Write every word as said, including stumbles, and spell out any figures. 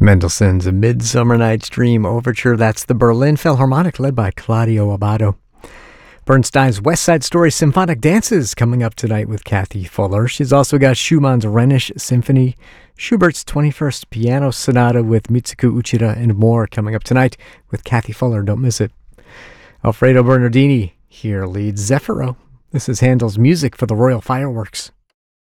Mendelssohn's A Midsummer Night's Dream Overture. That's the Berlin Philharmonic, led by Claudio Abbado. Bernstein's West Side Story Symphonic Dances coming up tonight with Kathy Fuller. She's also got Schumann's Rhenish Symphony, Schubert's twenty-first Piano Sonata with Mitsuko Uchida, and more coming up tonight with Kathy Fuller. Don't miss it. Alfredo Bernardini here leads Zeffiro. This is Handel's Music for the Royal Fireworks.